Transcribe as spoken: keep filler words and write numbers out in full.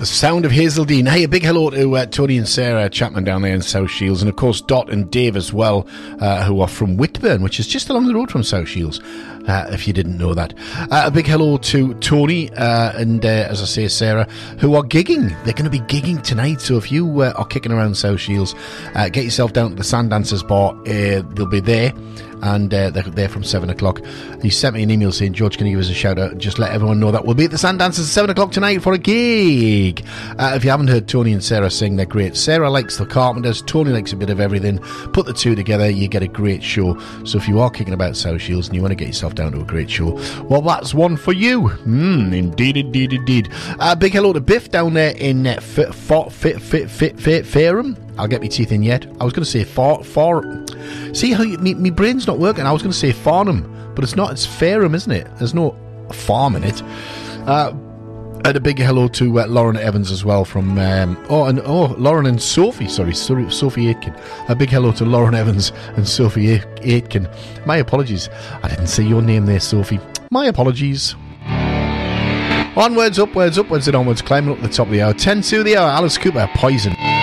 sound of Hazeldean. Hey, a big hello to uh, Tony and Sarah Chapman down there in South Shields, and of course Dot and Dave as well, uh, who are from Whitburn, which is just along the road from South Shields, uh, if you didn't know that. Uh, a big hello to Tony uh, and, uh, as I say, Sarah, who are gigging. They're going to be gigging tonight, so if you uh, are kicking around South Shields, uh, get yourself down to the Sand Dancers Bar. Uh, they'll be there. And uh, they're there from seven o'clock. He sent me an email saying, George, can you give us a shout out? Just let everyone know that we'll be at the Sand Dancers at seven o'clock tonight for a gig. Uh, if you haven't heard Tony and Sarah sing, they're great. Sarah likes the Carpenters, Tony likes a bit of everything. Put the two together, you get a great show. So if you are kicking about South Shields and you want to get yourself down to a great show, well, that's one for you. Mm, indeed, indeed, indeed. Uh, big hello to Biff down there in uh, Fit, Fit, Fit, Fit, Fit, Fit, Fareham. I'll get my teeth in yet. I was going to say far, far. See how you, me, me brain's not working. I was going to say Farnham, but it's not. It's Fareham, isn't it? There's no farm in it. Uh, and a big hello to uh, Lauren Evans as well from. Um, oh, and oh, Lauren and Sophie. Sorry, sorry, Sophie Aitken. A big hello to Lauren Evans and Sophie Aitken. My apologies. I didn't say your name there, Sophie. My apologies. Onwards, upwards, upwards, and onwards. Climbing up the top of the hour. ten to the hour. Alice Cooper, Poison.